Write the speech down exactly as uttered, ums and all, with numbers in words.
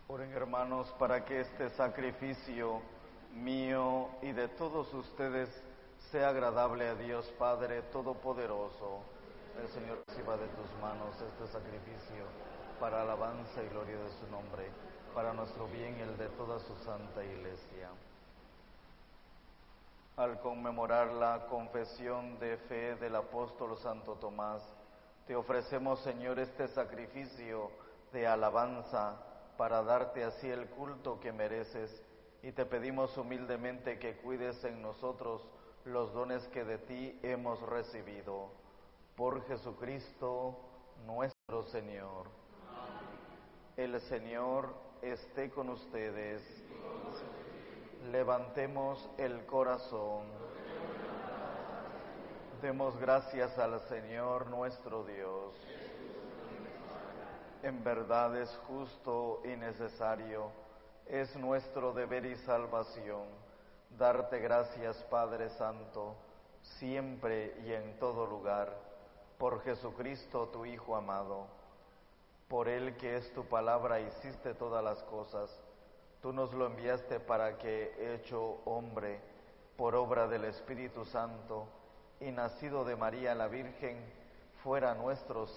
Oren, hermanos, para que este sacrificio mío y de todos ustedes sea agradable a Dios Padre Todopoderoso. El Señor reciba de tus manos este sacrificio para alabanza y gloria de su nombre, para nuestro bien y el de toda su santa Iglesia. Al conmemorar la confesión de fe del apóstol Santo Tomás, te ofrecemos, Señor, este sacrificio de alabanza para darte así el culto que mereces, y te pedimos humildemente que cuides en nosotros los dones que de ti hemos recibido. Por Jesucristo nuestro Señor. Amén. El Señor esté con ustedes. Levantemos el corazón. Demos gracias al Señor nuestro Dios. En verdad es justo y necesario, es nuestro deber y salvación, darte gracias, Padre Santo, siempre y en todo lugar, por Jesucristo tu Hijo amado. Por Él, que es tu palabra, hiciste todas las cosas. Tú nos lo enviaste para que, hecho hombre, por obra del Espíritu Santo, y nacido de María la Virgen, fuera nuestro